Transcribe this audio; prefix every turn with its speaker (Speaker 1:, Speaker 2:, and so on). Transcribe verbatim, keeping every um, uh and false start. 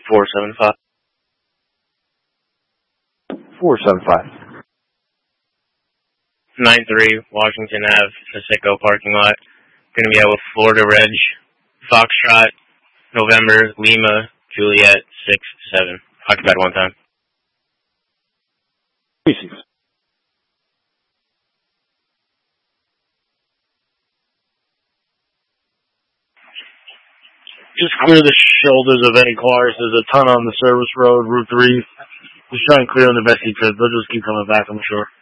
Speaker 1: four seven five.
Speaker 2: four seven five.
Speaker 1: nine three Washington Avenue, Niseko parking lot. Going to be out with Florida Reg, Foxtrot, November, Lima, Juliet, six seven. Occupied one time.
Speaker 2: Species. Just clear the shoulders of any cars. There's a ton on the service road, Route three. Just try and clear them the best you could. They'll just keep coming back, I'm sure.